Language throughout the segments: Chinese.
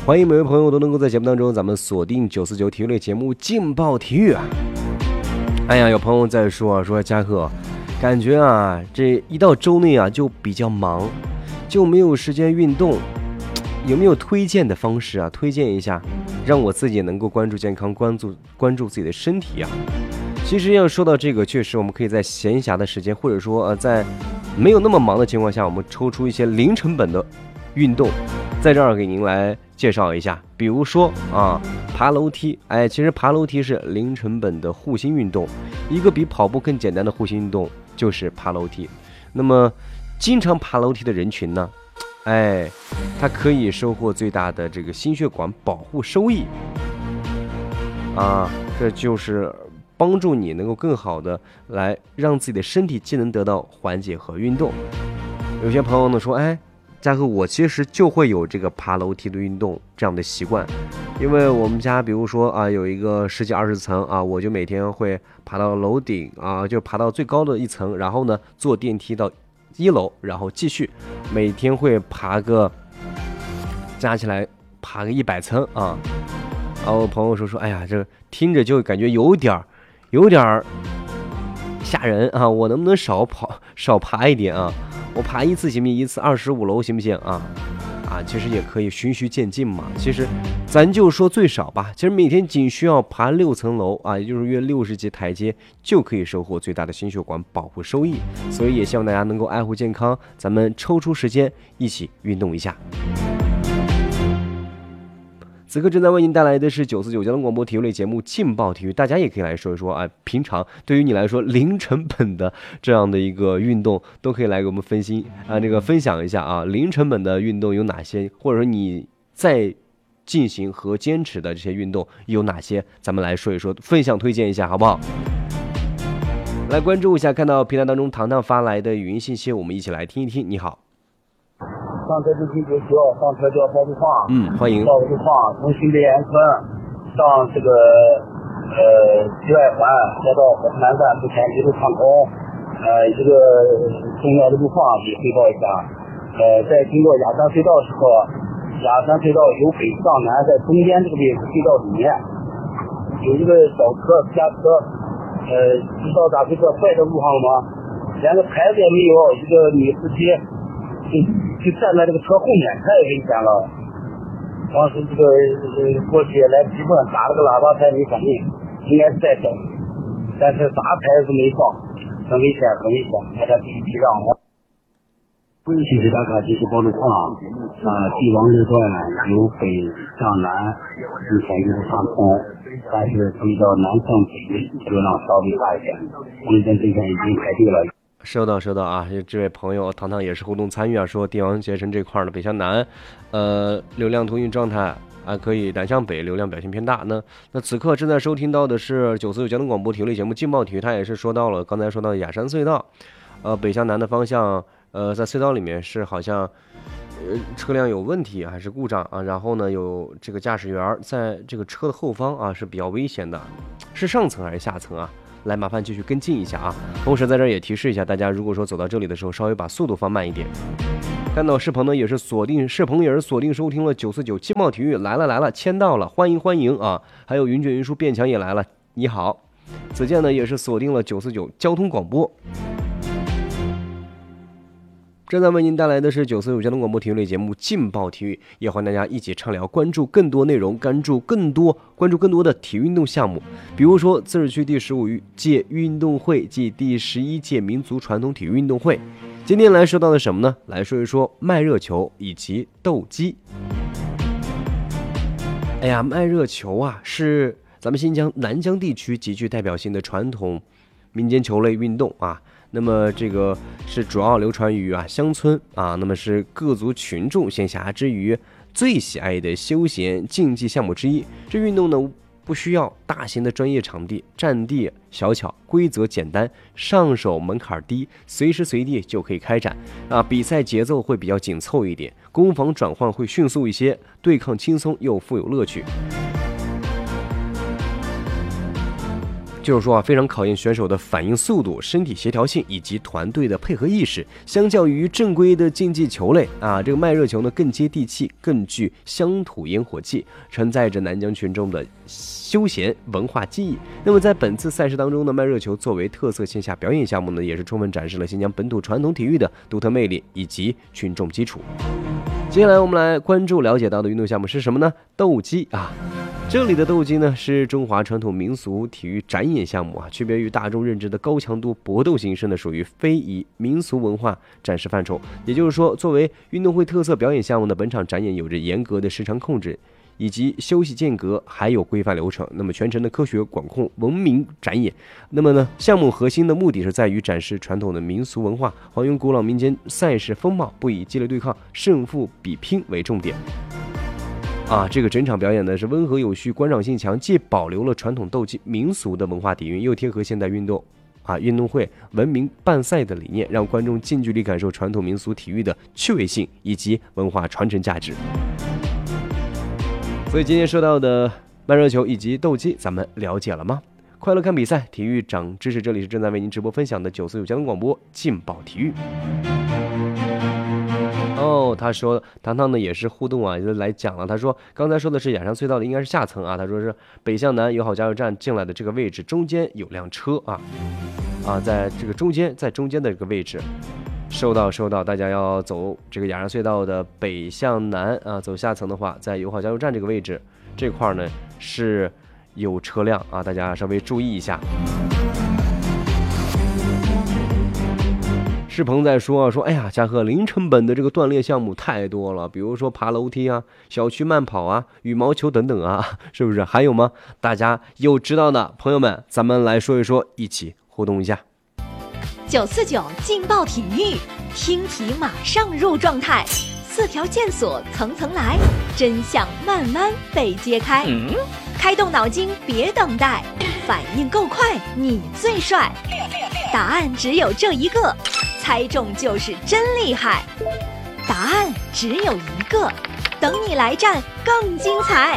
欢迎每位朋友都能够在节目当中咱们锁定949体育类节目劲爆体育啊。哎呀，有朋友在说嘉客，感觉啊这一到周内啊就比较忙，就没有时间运动，有没有推荐的方式啊？推荐一下，让我自己能够关注健康，关注自己的身体啊。其实要说到这个，确实我们可以在闲暇的时间，或者说在没有那么忙的情况下，我们抽出一些零成本的运动，在这儿给您来介绍一下。比如说啊，爬楼梯，其实爬楼梯是零成本的护心运动，一个比跑步更简单的护心运动就是爬楼梯。那么经常爬楼梯的人群呢，它可以收获最大的这个心血管保护收益啊，这就是帮助你能够更好的来让自己的身体机能得到缓解和运动。有些朋友呢说，嘉哥，我其实就会有这个爬楼梯的运动这样的习惯，因为我们家比如说啊有一个10几20层啊，我就每天会爬到楼顶啊，就爬到最高的一层，然后呢坐电梯到1楼，然后继续每天会加起来爬个100层啊。然后我朋友说，哎呀，这听着就感觉有点吓人啊，我能不能少爬一点啊？我爬一次行不行？一次25楼行不行啊？其实也可以循序渐进嘛。其实咱就说最少吧，其实每天仅需要爬6层楼啊，也就是约60级台阶，就可以收获最大的心血管保护收益。所以也希望大家能够爱护健康，咱们抽出时间一起运动一下。此刻正在为您带来的是949交通广播体育类节目劲爆体育，大家也可以来说一说啊，平常对于你来说零成本的这样的一个运动，都可以来给我们分享一下啊，零成本的运动有哪些，或者说你在进行和坚持的这些运动有哪些，咱们来说一说，分享推荐一下好不好？来关注一下，看到平台当中糖糖发来的语音信息，我们一起来听一听。你好。 上车之前就需要上车叫报个话， 欢迎。 报个话，从新北岩村上这个西外环，再到河南站之前一路畅通，这个重要的路况也汇报一下。在经过雅山隧道的时候，雅山隧道由北向南，在中间这个位置隧道里面有一个小车私家车，知道咋回事？坏在路上了吗？连个牌子也没有，一个女司机就站在这个车后面，太危险了。当时这个过去来急问，打了个喇叭才没反应，应该是在等，但是啥牌子没放，很危险，大家必须避让。谢谢大家继续帮助况帝王路段由北向南目前一路畅通，但是注意到南向北车辆稍微大一点，红绿灯这边已经排队了。 收到啊，这位朋友糖糖也是互动参与啊，说帝王捷城这块的北向南，流量通运状态可以南向北，流量表现偏大。那此刻正在收听到的是949交通广播体育类节目劲爆体育，他也是说到了刚才说到的雅山隧道，北向南的方向，在隧道里面是好像车辆有问题还是故障啊，然后呢有这个驾驶员在这个车的后方啊是比较危险的，是上层还是下层啊？来，麻烦继续跟进一下啊！同时在这儿也提示一下大家，如果说走到这里的时候，稍微把速度放慢一点。看到视朋呢也是锁定收听了949劲爆体育，来了，签到了，欢迎啊！还有云卷云舒变强也来了，你好。子健呢也是锁定了949交通广播。正在为您带来的是949交通广播体育类节目劲爆体育，也欢迎大家一起畅聊，关注更多内容，关注更多的体育运动项目，比如说自治区第15届运动会暨第11届民族传统体育运动会。今天来说到的什么呢？来说一说卖热球以及斗鸡。卖热球啊，是咱们新疆南疆地区极具代表性的传统民间球类运动啊。那么这个是主要流传于乡村啊，那么是各族群众闲暇之余最喜爱的休闲竞技项目之一。这运动呢不需要大型的专业场地，占地小巧，规则简单，上手门槛低，随时随地就可以开展啊。比赛节奏会比较紧凑一点，攻防转换会迅速一些，对抗轻松又富有乐趣。 就是说啊，非常考验选手的反应速度、身体协调性以及团队的配合意识。相较于正规的竞技球类啊，这个慢热球呢更接地气，更具乡土烟火气，承载着南疆群众的休闲文化记忆。那么在本次赛事当中呢，慢热球作为特色线下表演项目呢，也是充分展示了新疆本土传统体育的独特魅力以及群众基础。接下来我们来关注了解到的运动项目是什么呢？斗鸡啊。这里的斗鸡呢是中华传统民俗体育展演项目啊，区别于大众认知的高强度搏斗形式呢，属于非遗民俗文化展示范畴。也就是说，作为运动会特色表演项目的本场展演有着严格的时长控制，以及休息间隔还有规范流程，那么全程的科学管控文明展演。那么呢，项目核心的目的是在于展示传统的民俗文化，还原古老民间赛事风貌，不以激烈对抗、胜负比拼为重点。这个整场表演呢是温和有序、观赏性强，既保留了传统斗鸡民俗的文化底蕴，又贴合现代运动会文明办赛的理念，让观众近距离感受传统民俗体育的趣味性以及文化传承价值。所以今天说到的慢热球以及斗鸡，咱们了解了吗？快乐看比赛，体育长知识，这里是正在为您直播分享的949交通广播劲爆体育。他说糖糖呢也是互动啊，就来讲了。他说刚才说的是雅山隧道的应该是下层啊，他说是北向南友好加油站进来的这个位置中间有辆车在这个中间的这个位置收到，大家要走这个雅山隧道的北向南走下层的话，在友好加油站这个位置这块呢是有车辆大家稍微注意一下。世鹏在说哎呀，嘉禾零成本的这个锻炼项目太多了，比如说爬楼梯小区慢跑羽毛球等等是不是？还有吗？大家有知道的朋友们，咱们来说一说，一起互动一下。 949劲爆体育，听题马上入状态，4条线索层层来，真相慢慢被揭开。开动脑筋，别等待，反应够快，你最帅。答案只有这一个，猜中就是真厉害。答案只有一个，等你来战更精彩。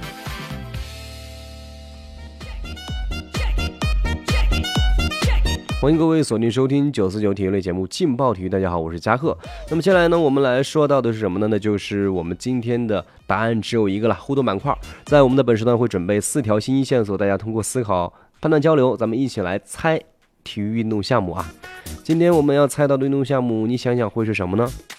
欢迎各位锁定收听949体育类节目劲爆体育。大家好，我是嘉禾。那么接下来呢，我们来说到的是什么呢？那就是我们今天的答案只有一个了，互动板块。在我们的本时段会准备4条信息线索，大家通过思考、判断、交流，咱们一起来猜体育运动项目今天我们要猜到的运动项目，你想想会是什么呢？